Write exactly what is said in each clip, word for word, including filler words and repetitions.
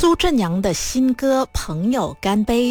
苏振阳的新歌《朋友干杯》。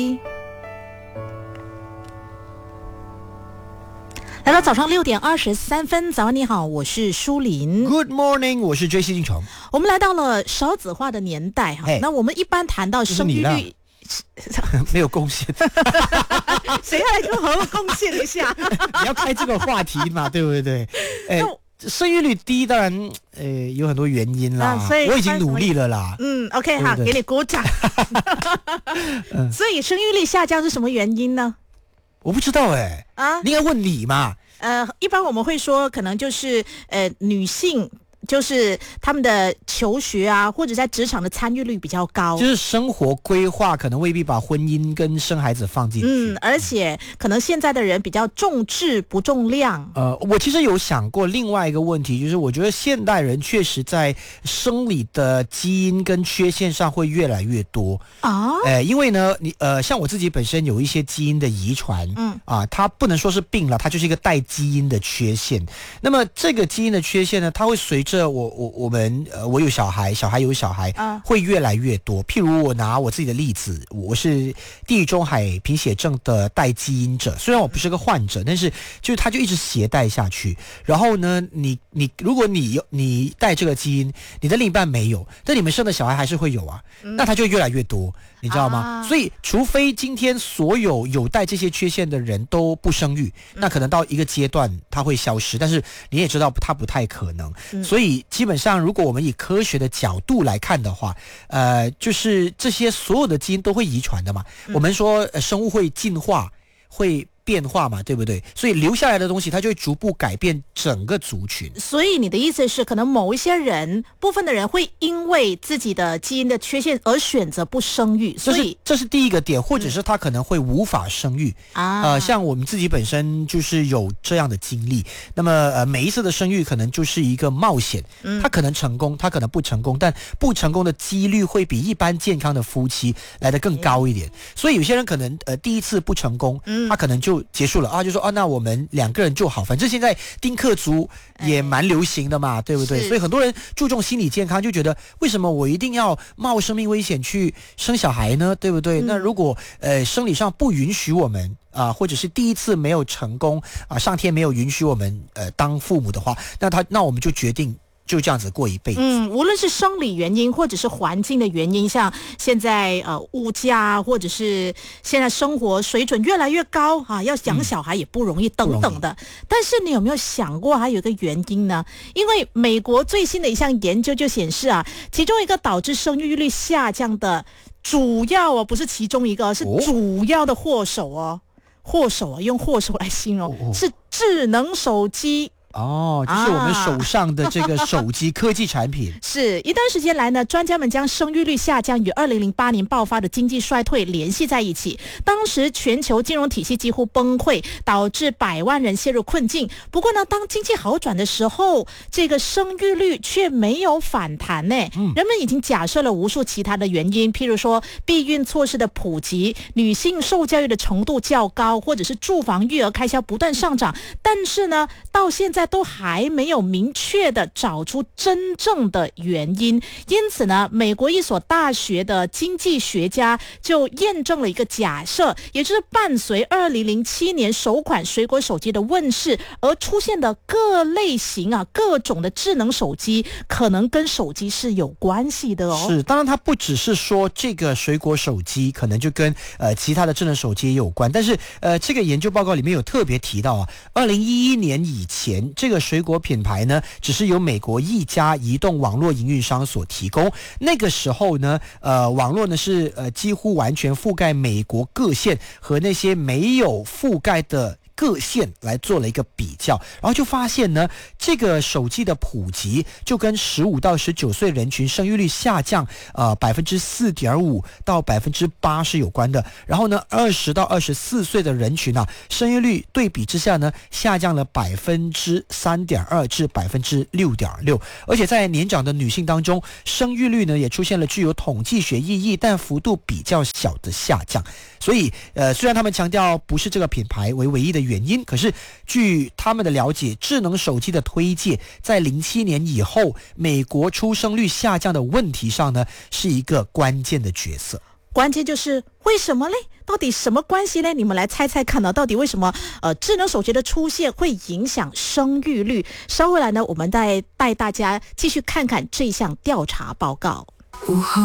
来到早上六点二十三分，早上你好，我是舒琳。 Good morning， 我是 J C 进城。 我们来到了少子化的年代哈，那我们一般谈到生育率没有贡献谁要来跟我贡献一下你要开这个话题嘛对不对？哎，生育率低当然呃有很多原因啦、啊、我已经努力了啦。 嗯 OK 好，给你鼓掌所以生育率下降是什么原因呢？ 我不知道哎、欸，啊，你应该问你嘛。 呃，一般我们会说，可能就是呃女性。就是他们的求学啊，或者在职场的参与率比较高， 就是生活规划可能未必把婚姻跟生孩子放进去。 嗯，而且可能现在的人比较重质不重量。 呃，我其实有想过另外一个问题，就是我觉得现代人确实在生理的基因跟缺陷上会越来越多啊。呃，因为呢，你呃，像我自己本身有一些基因的遗传，嗯啊，它不能说是病了，它就是一个带基因的缺陷。那么这个基因的缺陷呢，它会随着这我我我们呃，我有小孩，小孩有小孩，啊、会越来越多。譬如我拿我自己的例子，我是地中海贫血症的带基因者，虽然我不是个患者，但是就是它就一直携带下去。然后呢，你你如果你有你带这个基因，你的另一半没有，但你们生的小孩还是会有啊，嗯、那它就越来越多，你知道吗？啊、所以除非今天所有有带这些缺陷的人都不生育，嗯、那可能到一个阶段它会消失，但是你也知道它不太可能，嗯、所以。所以基本上如果我们以科学的角度来看的话，呃，就是这些所有的基因都会遗传的嘛。嗯、我们说、呃、生物会进化，会变化嘛，对不对？所以留下来的东西它就会逐步改变整个族群。 所以你的意思是可能某一些人部分的人会因为自己的基因的缺陷而选择不生育，所以这是这是第一个点，或者是他可能会无法生育、嗯、呃，像我们自己本身就是有这样的经历。那么呃，每一次的生育可能就是一个冒险，他可能成功，他可能不成功，但不成功的几率会比一般健康的夫妻来得更高一点。嗯、所以有些人可能呃第一次不成功，嗯、他可能就就结束了啊，就说啊，那我们两个人就好，反正现在丁克族也蛮流行的嘛，哎、对不对？所以很多人注重心理健康，就觉得为什么我一定要冒生命危险去生小孩呢？对不对？嗯、那如果呃生理上不允许我们啊、呃，或者是第一次没有成功啊、呃，上天没有允许我们呃当父母的话，那他那我们就决定。就这样子过一辈子。 嗯，无论是生理原因或者是环境的原因，像现在呃物价或者是现在生活水准越来越高啊，要养小孩也不容易、嗯、等等的。但是你有没有想过还有一个原因呢？因为美国最新的一项研究就显示啊，其中一个导致生育率下降的主要哦，不是其中一个，是主要的祸首哦，祸首啊，用祸首来形容，哦哦是智能手机。 哦，就是我们手上的这个手机科技产品。 啊、是一段时间来呢，专家们将生育率下降与二零零八年爆发的经济衰退联系在一起。当时全球金融体系几乎崩溃，导致百万人陷入困境。不过呢，当经济好转的时候，这个生育率却没有反弹呢。嗯、人们已经假设了无数其他的原因，譬如说避孕措施的普及、女性受教育的程度较高，或者是住房育儿开销不断上涨。但是呢，到现在都还没有明确的找出真正的原因，因此呢，美国一所大学的经济学家就验证了一个假设，也就是伴随二零零七年首款水果手机的问世而出现的各类型啊各种的智能手机，可能跟手机是有关系的哦。 是，当然它不只是说这个水果手机可能就跟呃其他的智能手机也有关，但是呃这个研究报告里面有特别提到啊，二零一一年以前。这个水果品牌呢，只是由美国一家移动网络营运商所提供。那个时候呢，呃，网络呢是呃几乎完全覆盖美国各县和那些没有覆盖的各县来做了一个比较，然后就发现呢，这个手机的普及就跟十五到十九岁人群生育率下降呃百分之四点五到百分之八是有关的。然后呢，二十到二十四岁的人群啊，生育率对比之下呢，下降了百分之三点二至百分之六点六。而且在年长的女性当中，生育率呢也出现了具有统计学意义但幅度比较小的下降。 所以呃，虽然他们强调不是这个品牌为唯一的原因，可是据他们的了解，智能手机的推介在零七年以后美国出生率下降的问题上呢，是一个关键的角色。 关键就是为什么嘞？到底什么关系嘞？你们来猜猜看呢？到底为什么呃智能手机的出现会影响生育率？稍后来呢，我们再带大家继续看看这项调查报告。